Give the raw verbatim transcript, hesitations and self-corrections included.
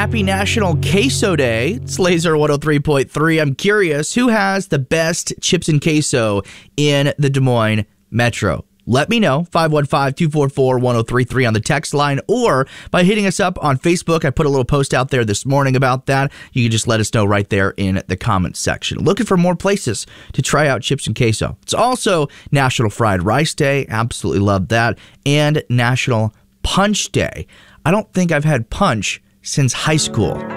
happy National Queso Day. It's Laser one oh three point three. I'm curious, who has the best chips and queso in the Des Moines Metro? Let me know, five one five, two four four, one oh three three on the text line, or by hitting us up on Facebook. I put a little post out there this morning about that. You can just let us know right there in the comments section. Looking for more places to try out chips and queso. It's also National Fried Rice Day. Absolutely love that. And National Punch Day. I don't think I've had punch since high school.